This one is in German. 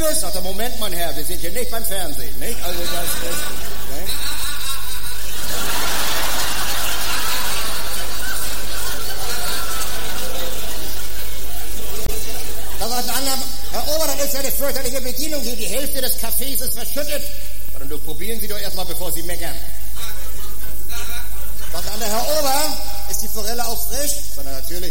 Service? Sagt er, Moment, mein Herr, wir sind hier nicht beim Fernsehen, nicht? Also das ist... Ne? Da sagt ein anderer, Herr Ober, das ist ja eine fürchterliche Bedienung hier, die Hälfte des Kaffees ist verschüttet. Und du probieren Sie doch erstmal, bevor Sie meckern. Sagt der andere, Herr Ober, ist die Forelle auch frisch? Sagt er, natürlich.